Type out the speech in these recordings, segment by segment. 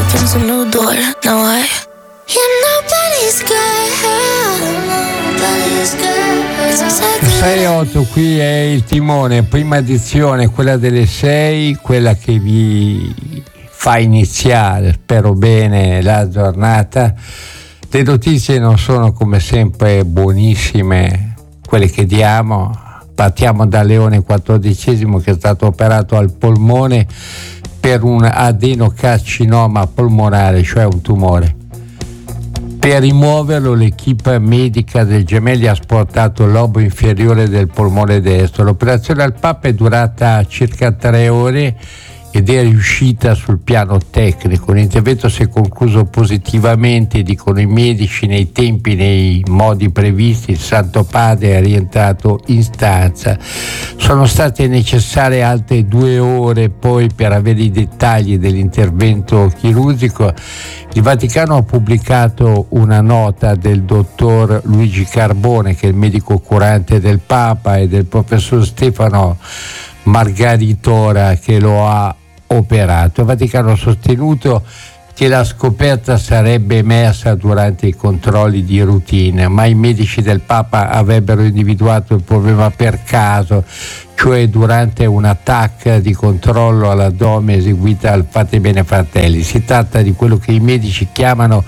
opens a new door. Now I, yeah, nobody's good. 6-8, qui è il timone, prima edizione, quella delle 6, quella che vi fa iniziare, spero bene, la giornata. Le notizie non sono come sempre buonissime quelle che diamo. Partiamo da Leone XIV, che è stato operato al polmone per un adenocarcinoma polmonare, cioè un tumore. Per rimuoverlo l'equipe medica del Gemelli ha asportato il lobo inferiore del polmone destro. L'operazione al Papa è durata circa 3 ore ed è riuscita sul piano tecnico. L'intervento si è concluso positivamente, dicono i medici, nei tempi, nei modi previsti. Il Santo Padre è rientrato in stanza. Sono state necessarie altre 2 ore poi per avere i dettagli dell'intervento chirurgico. Il Vaticano ha pubblicato una nota del dottor Luigi Carbone, che è il medico curante del Papa, e del professor Stefano Margaritora, che lo ha operato. Il Vaticano ha sostenuto che la scoperta sarebbe emersa durante i controlli di routine, ma i medici del Papa avrebbero individuato il problema per caso, cioè durante un attacco di controllo all'addome eseguita al Fate Bene Fratelli. Si tratta di quello che i medici chiamano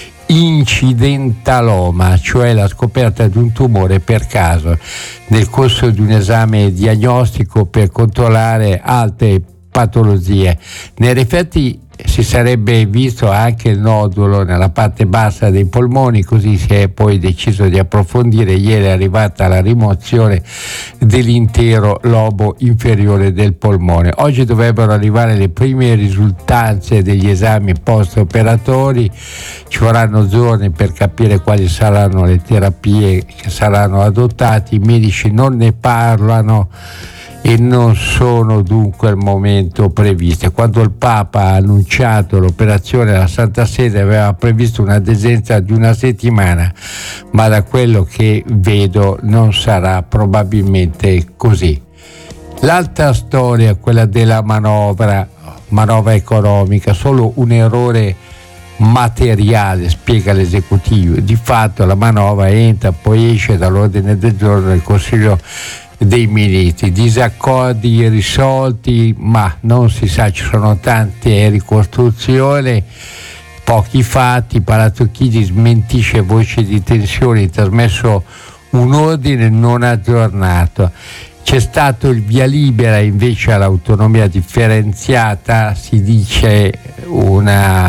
incidentaloma, cioè la scoperta di un tumore per caso nel corso di un esame diagnostico per controllare altre patologie. Nei effetti si sarebbe visto anche il nodulo nella parte bassa dei polmoni, così si è poi deciso di approfondire. Ieri è arrivata la rimozione dell'intero lobo inferiore del polmone. Oggi dovrebbero arrivare le prime risultanze degli esami post-operatori. Ci vorranno giorni per capire quali saranno le terapie che saranno adottate. I medici non ne parlano e non sono dunque al momento previste. Quando il Papa ha annunciato l'operazione, la Santa Sede aveva previsto una degenza di 1 settimana, ma da quello che vedo non sarà probabilmente così. L'altra storia, quella della manovra economica, solo un errore materiale, spiega l'esecutivo. Di fatto la manovra entra, poi esce dall'ordine del giorno del Consiglio dei Ministri. Disaccordi irrisolti, ma non si sa, ci sono tante ricostruzioni, pochi fatti. Palazzo Chigi smentisce voci di tensione, trasmesso un ordine non aggiornato. C'è stato il via libera invece all'autonomia differenziata, si dice un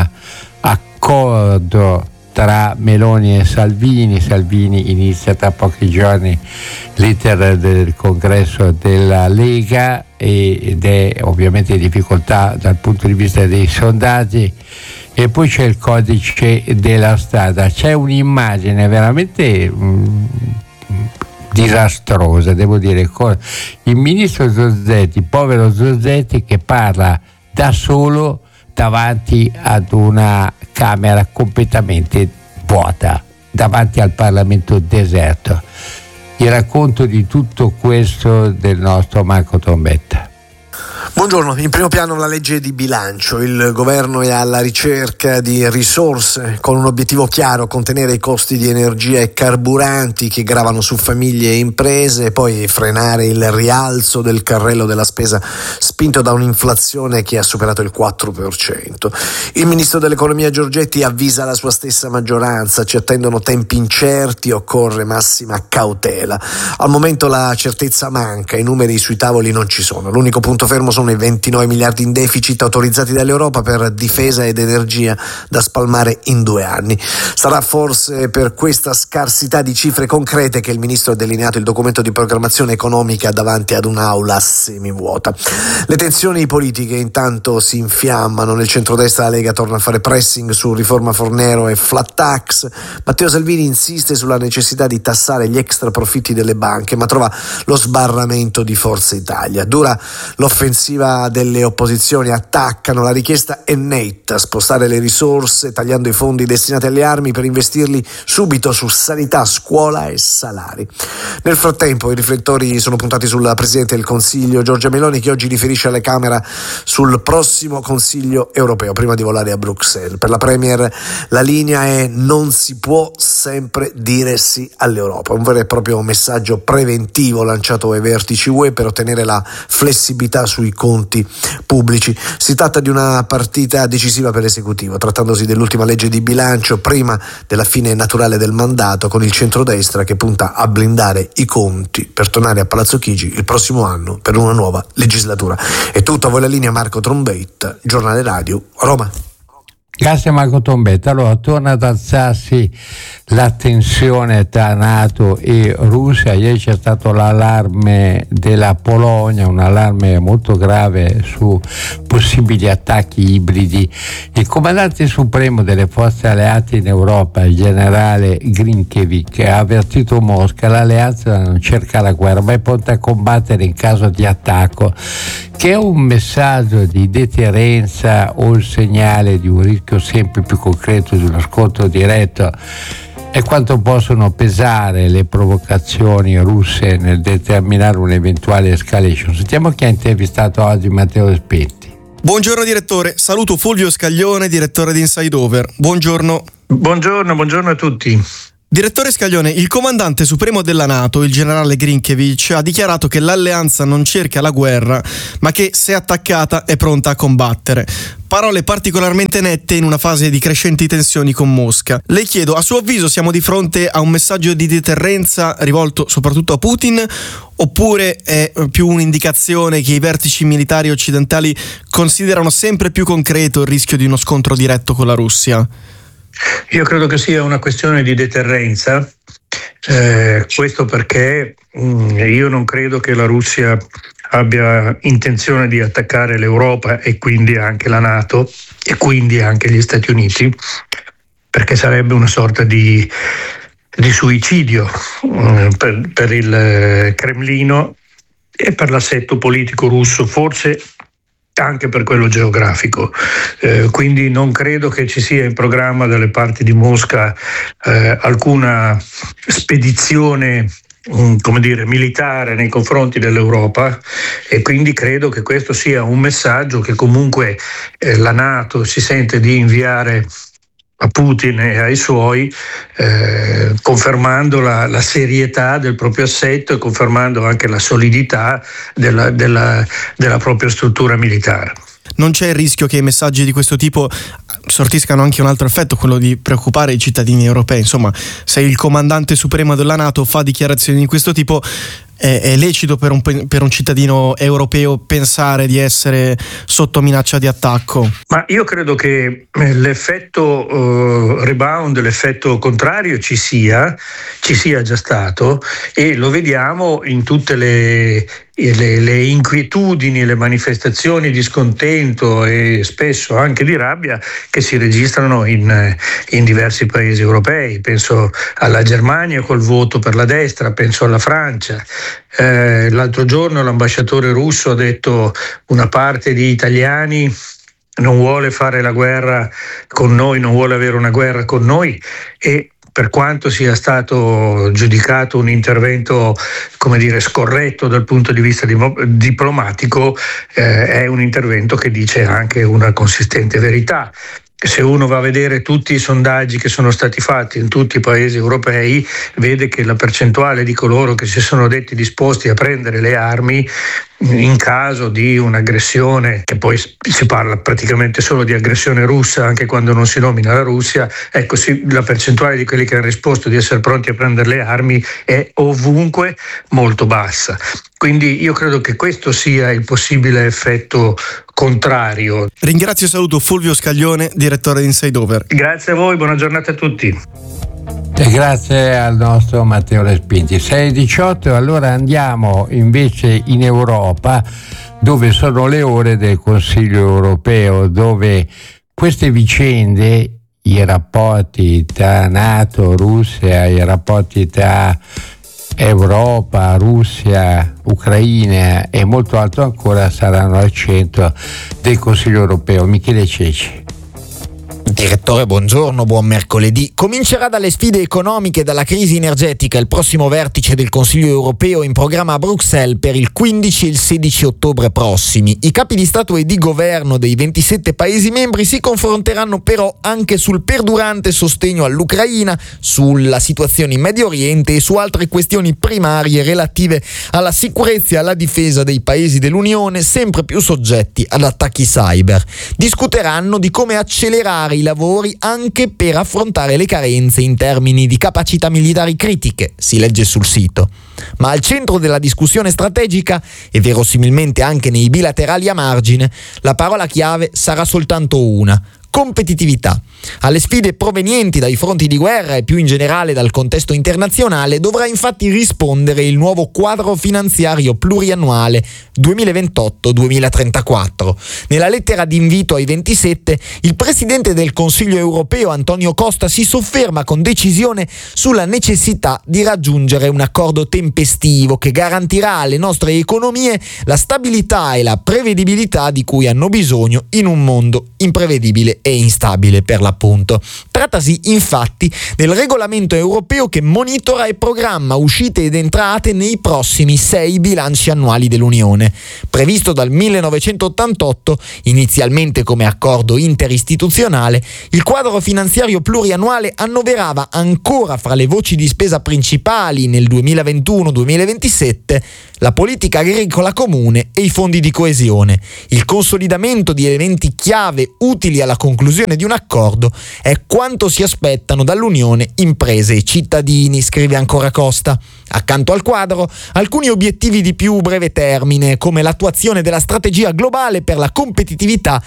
accordo tra Meloni e Salvini. Salvini inizia tra pochi giorni l'iter del congresso della Lega ed è ovviamente in difficoltà dal punto di vista dei sondaggi. E poi c'è il codice della strada. C'è un'immagine veramente disastrosa, devo dire. Il ministro Giorgetti, povero Giorgetti, che parla da solo davanti ad una Camera completamente vuota, davanti al Parlamento deserto. Il racconto di tutto questo del nostro Marco Trombetta. Buongiorno, in primo piano la legge di bilancio. Il governo è alla ricerca di risorse con un obiettivo chiaro: contenere i costi di energia e carburanti che gravano su famiglie e imprese, e poi frenare il rialzo del carrello della spesa spinto da un'inflazione che ha superato il 4%. Il ministro dell'economia Giorgetti avvisa la sua stessa maggioranza: ci attendono tempi incerti, occorre massima cautela. Al momento la certezza manca, i numeri sui tavoli non ci sono. L'unico punto fermo sono i 29 miliardi in deficit autorizzati dall'Europa per difesa ed energia da spalmare in 2 anni. Sarà forse per questa scarsità di cifre concrete che il ministro ha delineato il documento di programmazione economica davanti ad un'aula semivuota. Le tensioni politiche intanto si infiammano. Nel centrodestra la Lega torna a fare pressing su riforma Fornero e flat tax. Matteo Salvini insiste sulla necessità di tassare gli extra profitti delle banche, ma trova lo sbarramento di Forza Italia. Dura l'offensiva l'offensiva delle opposizioni attaccano. La richiesta è netta: spostare le risorse tagliando i fondi destinati alle armi per investirli subito su sanità, scuola e salari. Nel frattempo i riflettori sono puntati sul Presidente del Consiglio Giorgia Meloni, che oggi riferisce alle Camere sul prossimo Consiglio europeo prima di volare a Bruxelles. Per la Premier la linea è: non si può sempre dire sì all'Europa. Un vero e proprio messaggio preventivo lanciato ai vertici UE per ottenere la flessibilità sui conti pubblici. Si tratta di una partita decisiva per l'esecutivo, trattandosi dell'ultima legge di bilancio prima della fine naturale del mandato, con il centrodestra che punta a blindare i conti per tornare a Palazzo Chigi il prossimo anno per una nuova legislatura. È tutto, a voi la linea Marco Trombetta, Giornale Radio, Roma. Grazie Marco Trombetta. Allora, torna ad alzarsi la tensione tra NATO e Russia. Ieri c'è stato l'allarme della Polonia, un allarme molto grave su possibili attacchi ibridi. Il comandante supremo delle forze alleate in Europa, il generale Grinkevic, ha avvertito Mosca: l'alleanza non cerca la guerra ma è pronta a combattere in caso di attacco, che è un messaggio di deterrenza o il segnale di un rischio sempre più concreto di uno scontro diretto, e quanto possono pesare le provocazioni russe nel determinare un'eventuale escalation. Sentiamo chi ha intervistato oggi Matteo Respenti. Buongiorno direttore, saluto Fulvio Scaglione, direttore di Inside Over. Buongiorno. Buongiorno a tutti. Direttore Scaglione, il comandante supremo della NATO, il generale Grinkevic, ha dichiarato che l'alleanza non cerca la guerra, ma che, se attaccata, è pronta a combattere. Parole particolarmente nette in una fase di crescenti tensioni con Mosca. Le chiedo, a suo avviso siamo di fronte a un messaggio di deterrenza rivolto soprattutto a Putin, oppure è più un'indicazione che i vertici militari occidentali considerano sempre più concreto il rischio di uno scontro diretto con la Russia? Io credo che sia una questione di deterrenza, questo perché io non credo che la Russia abbia intenzione di attaccare l'Europa e quindi anche la NATO e quindi anche gli Stati Uniti, perché sarebbe una sorta di suicidio per il Cremlino e per l'assetto politico russo, forse anche per quello geografico. Quindi non credo che ci sia in programma dalle parti di Mosca alcuna spedizione militare nei confronti dell'Europa, e quindi credo che questo sia un messaggio che comunque la NATO si sente di inviare a Putin e ai suoi, confermando la serietà del proprio assetto e confermando anche la solidità della propria struttura militare. Non c'è il rischio che i messaggi di questo tipo sortiscano anche un altro effetto, quello di preoccupare i cittadini europei? Insomma, se il comandante supremo della NATO fa dichiarazioni di questo tipo, è lecito per un cittadino europeo pensare di essere sotto minaccia di attacco? Ma io credo che l'effetto rebound, l'effetto contrario ci sia già stato, e lo vediamo in tutte le inquietudini, le manifestazioni di scontento e spesso anche di rabbia che si registrano in diversi paesi europei. Penso alla Germania col voto per la destra, penso alla Francia. L'altro giorno l'ambasciatore russo ha detto: una parte di italiani non vuole fare la guerra con noi, non vuole avere una guerra con noi, e per quanto sia stato giudicato un intervento, scorretto dal punto di vista diplomatico, è un intervento che dice anche una consistente verità. Se uno va a vedere tutti i sondaggi che sono stati fatti in tutti i paesi europei, vede che la percentuale di coloro che si sono detti disposti a prendere le armi in caso di un'aggressione, che poi si parla praticamente solo di aggressione russa anche quando non si nomina la Russia, la percentuale di quelli che hanno risposto di essere pronti a prendere le armi è ovunque molto bassa. Quindi io credo che questo sia il possibile effetto contrario. Ringrazio e saluto Fulvio Scaglione, direttore di Inside Over. Grazie a voi, buona giornata a tutti. E grazie al nostro Matteo Respinti. 6:18, allora andiamo invece in Europa, dove sono le ore del Consiglio europeo, dove queste vicende, i rapporti tra NATO, Russia, i rapporti tra Europa, Russia, Ucraina e molto altro ancora saranno al centro del Consiglio europeo. Michele Ceci. Direttore, buongiorno, buon mercoledì. Comincerà dalle sfide economiche e dalla crisi energetica il prossimo vertice del Consiglio europeo in programma a Bruxelles per il 15 e il 16 ottobre prossimi. I capi di Stato e di Governo dei 27 Paesi membri si confronteranno però anche sul perdurante sostegno all'Ucraina, sulla situazione in Medio Oriente e su altre questioni primarie relative alla sicurezza e alla difesa dei Paesi dell'Unione, sempre più soggetti ad attacchi cyber. Discuteranno di come accelerare i lavori anche per affrontare le carenze in termini di capacità militari critiche, si legge sul sito. Ma al centro della discussione strategica, e verosimilmente anche nei bilaterali a margine, la parola chiave sarà soltanto una: competitività. Alle sfide provenienti dai fronti di guerra e più in generale dal contesto internazionale dovrà infatti rispondere il nuovo quadro finanziario pluriannuale 2028-2034. Nella lettera d'invito ai 27, il presidente del Consiglio europeo Antonio Costa si sofferma con decisione sulla necessità di raggiungere un accordo tempestivo che garantirà alle nostre economie la stabilità e la prevedibilità di cui hanno bisogno in un mondo imprevedibile e instabile per l'appunto. Trattasi infatti del regolamento europeo che monitora e programma uscite ed entrate nei prossimi 6 bilanci annuali dell'Unione. Previsto dal 1988, inizialmente come accordo interistituzionale, il quadro finanziario pluriannuale annoverava ancora fra le voci di spesa principali nel 2021-2027 la politica agricola comune e i fondi di coesione. Il consolidamento di elementi chiave utili alla conclusione di un accordo è quanto si aspettano dall'Unione imprese e cittadini, scrive ancora Costa. Accanto al quadro, alcuni obiettivi di più breve termine, come l'attuazione della strategia globale per la competitività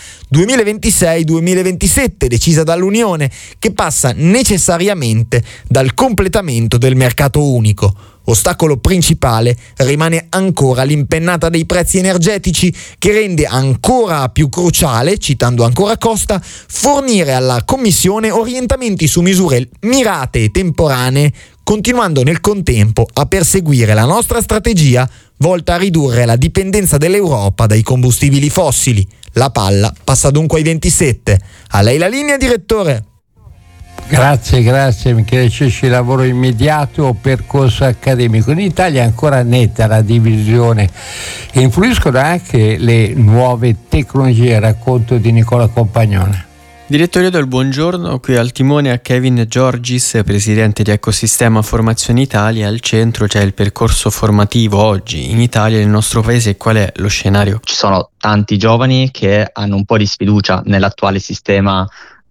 2026-2027, decisa dall'Unione, che passa necessariamente dal completamento del mercato unico. Ostacolo principale rimane ancora l'impennata dei prezzi energetici, che rende ancora più cruciale, citando ancora Costa, fornire alla Commissione orientamenti su misure mirate e temporanee, continuando nel contempo a perseguire la nostra strategia volta a ridurre la dipendenza dell'Europa dai combustibili fossili. La palla passa dunque ai 27. A lei la linea, direttore. Grazie Michele Ceci. Lavoro immediato, percorso accademico. In Italia è ancora netta la divisione e influiscono anche le nuove tecnologie. Racconto di Nicola Compagnone. Direttore del buongiorno, qui al timone a Kevin Giorgis, presidente di Ecosistema Formazione Italia. Al centro c'è il percorso formativo oggi in Italia, nel nostro paese. Qual è lo scenario? Ci sono tanti giovani che hanno un po' di sfiducia nell'attuale sistema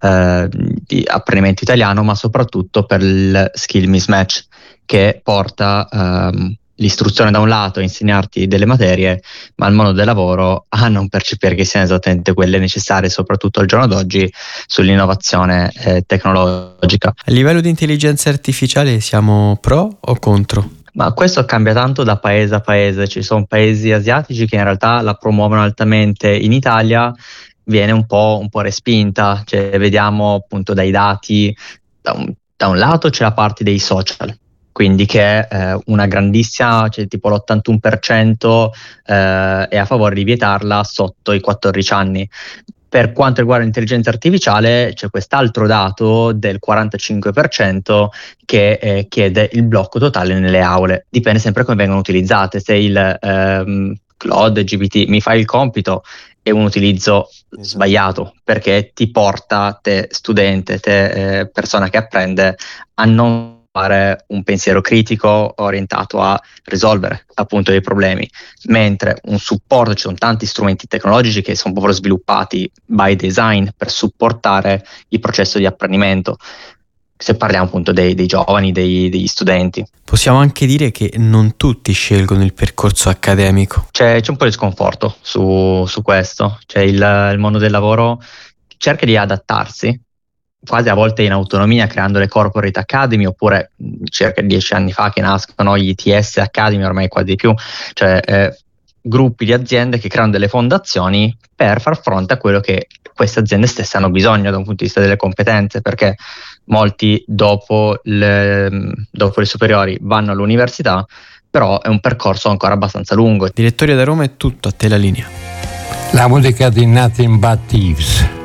di apprendimento italiano, ma soprattutto per il skill mismatch che porta l'istruzione da un lato a insegnarti delle materie, ma al mondo del lavoro a non percepire che siano esattamente quelle necessarie, soprattutto al giorno d'oggi, sull'innovazione tecnologica. A livello di intelligenza artificiale siamo pro o contro? Ma questo cambia tanto da paese a paese. Ci sono paesi asiatici che in realtà la promuovono altamente. In Italia viene un po' respinta, cioè vediamo appunto dai dati, da un lato c'è la parte dei social, quindi che è una grandissima, cioè tipo l'81% è a favore di vietarla sotto i 14 anni. Per quanto riguarda l'intelligenza artificiale c'è quest'altro dato del 45% che chiede il blocco totale nelle aule. Dipende sempre come vengono utilizzate. Se il Claude GPT mi fa il compito è un utilizzo sbagliato, perché ti porta, te studente, te persona che apprende, a non fare un pensiero critico orientato a risolvere appunto dei problemi, mentre un supporto, ci sono tanti strumenti tecnologici che sono proprio sviluppati by design per supportare il processo di apprendimento, se parliamo appunto dei giovani, degli studenti. Possiamo anche dire che non tutti scelgono il percorso accademico. C'è un po' di sconforto su questo, cioè il mondo del lavoro cerca di adattarsi, quasi a volte in autonomia, creando le corporate academy, oppure circa 10 anni fa che nascono gli ITS Academy, ormai quasi di più, cioè gruppi di aziende che creano delle fondazioni per far fronte a quello che queste aziende stesse hanno bisogno da un punto di vista delle competenze, perché molti dopo le superiori vanno all'università, però è un percorso ancora abbastanza lungo. Direttore da Roma è tutto, a te la linea. La musica di Nothing But Thieves.